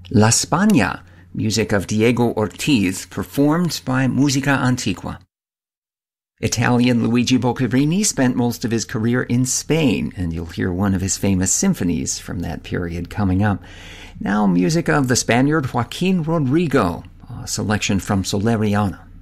La Spagna, music of Diego Ortiz, performed by Musica Antigua. Italian Luigi Boccherini spent most of his career in Spain, and you'll hear one of his famous symphonies from that period coming up. Now, music of the Spaniard Joaquin Rodrigo, a selection from Soleriana.